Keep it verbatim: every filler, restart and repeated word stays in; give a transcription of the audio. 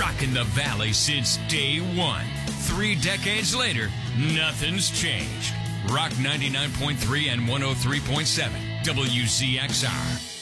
rocking the Valley since day one. Three decades later, nothing's changed. Rock ninety-nine point three and one oh three point seven, W Z X R.